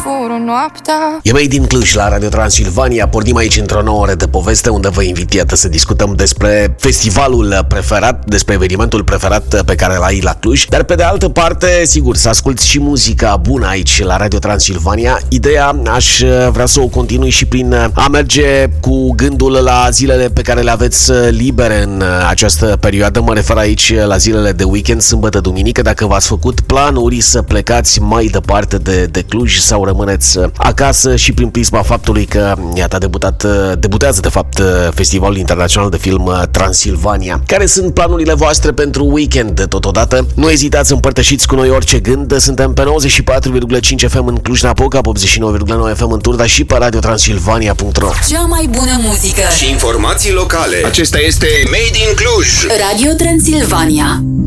fură noaptea. E Made in Cluj la Radio Transilvania. Pornim aici într-o nouă oră de poveste unde vă invit, iată, să discutăm despre festivalul preferat, despre evenimentul preferat pe care l-ai la Cluj. Dar pe de altă parte, sigur, să asculti și muzica bună aici la Radio Transilvania. Ideea aș vrea să o continui și prin a merge cu gândul la zilele pe care le aveți libere în această perioadă. Mă refer aici la zilele de weekend, sâmbătă, duminică. Dacă v-ați făcut planuri să plecați mai departe de Cluj sau rămâneți acasă, și prin prisma faptului că, iată, debutează de fapt Festivalul Internațional de Film Transilvania. Care sunt planurile voastre pentru weekend? Totodată, nu ezitați să împărtășiți cu noi orice gând. Suntem pe 94,5 FM în Cluj-Napoca, 89,9 FM în Turda și pe radiotransilvania.ro. Cea mai bună muzică și informații locale. Acesta este Made in Cluj. Radio Transilvania.